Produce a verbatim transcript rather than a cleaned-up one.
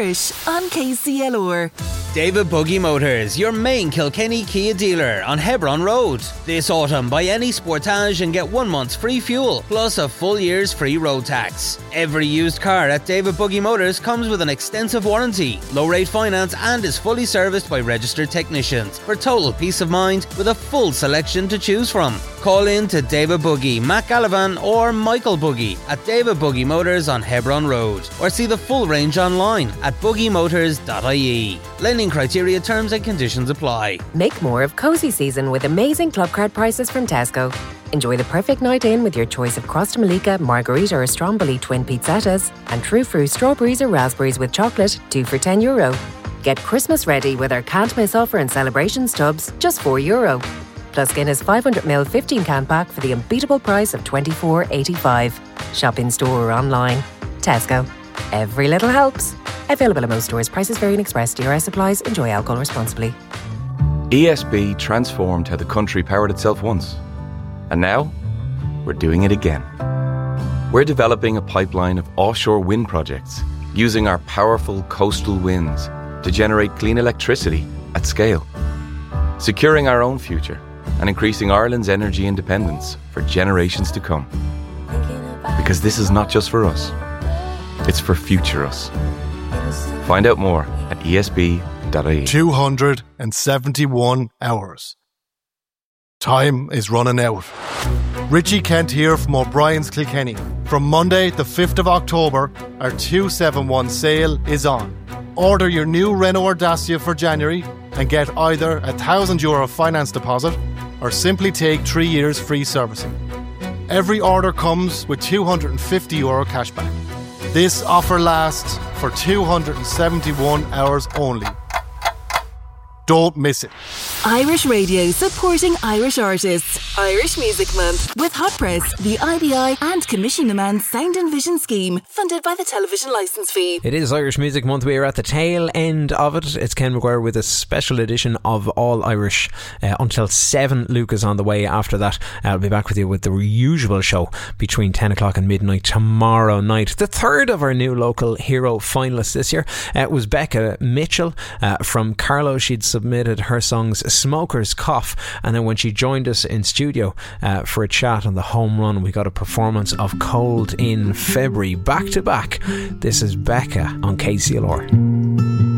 Irish on K C L R. David Buggy Motors, your main Kilkenny Kia dealer on Hebron Road. This autumn, buy any Sportage and get one month's free fuel, plus a full year's free road tax. Every used car at David Buggy Motors comes with an extensive warranty, low-rate finance, and is fully serviced by registered technicians for total peace of mind with a full selection to choose from. Call in to David Buggy, Matt Gallivan or Michael Buggy at David Buggy Motors on Hebron Road, or see the full range online at buggy motors dot I E. Lending criteria, terms and conditions apply. Make more of cosy season with amazing club card prices from Tesco. Enjoy the perfect night in with your choice of Crosta Malika, Margarita or Stromboli twin pizzettas and True Fruit strawberries or raspberries with chocolate, two for ten euro. Get Christmas ready with our can't miss offer and celebrations tubs, just four euro. Plus Guinness five hundred milliliter fifteen can pack for the unbeatable price of twenty-four eighty-five. Shop in store or online. Tesco. Every little helps. Available at most stores. Prices vary in Express. D R S applies. Enjoy alcohol responsibly. E S B transformed how the country powered itself once. And now, we're doing it again. We're developing a pipeline of offshore wind projects using our powerful coastal winds to generate clean electricity at scale. Securing our own future and increasing Ireland's energy independence for generations to come. Because this is not just for us, it's for future us. Find out more at E S B dot I E. two hundred seventy-one hours. Time is running out. Richie Kent here from O'Brien's Kilkenny. From Monday the fifth of October, our two seventy-one sale is on. Order your new Renault Dacia for January and get either a one thousand euro finance deposit or simply take three years free servicing. Every order comes with two hundred fifty euro cashback. This offer lasts for two hundred seventy-one hours only. Don't miss it. Irish Radio supporting Irish artists. Irish Music Month with Hot Press, the I B I and Commission Demand Sound and Vision Scheme, funded by the television licence fee. It is Irish Music Month. We are at the tail end of it. It's Ken McGuire with a special edition of All Irish uh, until seven. Luke is on the way after that. I'll be back with you with the usual show between ten o'clock and midnight tomorrow night. The third of our new local hero finalists this year uh, was Becca Mitchell uh, from Carlow. She'd submitted her songs Smoker's Cough, and then when she joined us in studio uh, for a chat on the home run, we got a performance of Cold in February back to back. This is Becca on K C L R.